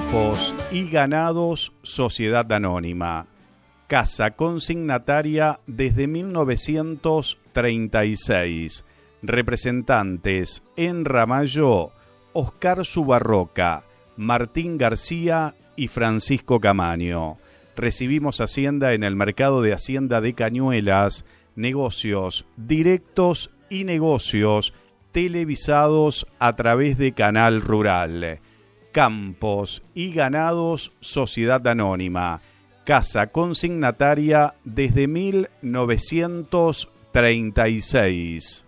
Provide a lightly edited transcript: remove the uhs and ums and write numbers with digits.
Campos y Ganados Sociedad Anónima. Casa consignataria desde 1936. Representantes en Ramallo, Oscar Subarroca, Martín García y Francisco Camaño. Recibimos Hacienda en el Mercado de Hacienda de Cañuelas, negocios directos y negocios televisados a través de Canal Rural. Campos y Ganados Sociedad Anónima. Casa consignataria desde 1936.